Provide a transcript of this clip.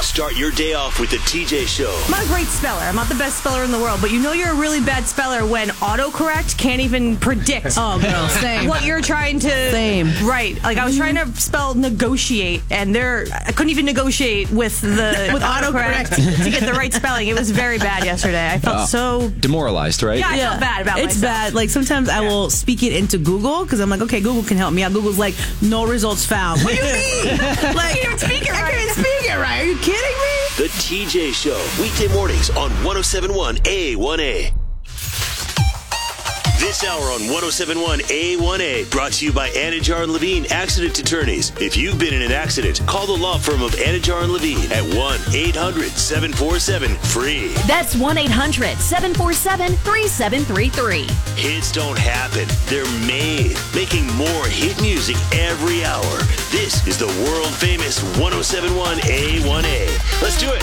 Start your day off with the TJ Show. I'm not a great speller. I'm not the best speller in the world, but you know you're a really bad speller when autocorrect can't even predict what you're trying to... Same. Right. Like, I was trying to spell negotiate, and I couldn't even negotiate with autocorrect to get the right spelling. It was very bad yesterday. I felt so... Demoralized, right? Yeah, I felt bad about myself. It's bad. Like, sometimes I will speak it into Google, because I'm like, okay, Google can help me out. Google's like, no results found. What do you mean? Like, I can't speak it right. I can't speak it right. Are you kidding me? The TJ Show. Weekday mornings on 107.1 A1A. This hour on 107.1 A1A, brought to you by Anajar and Levine Accident Attorneys. If you've been in an accident, call the law firm of Anajar and Levine at 1-800-747-FREE. That's 1-800-747-3733. Hits don't happen. They're made. Making more hit music every hour. This is the world-famous 107.1 A1A.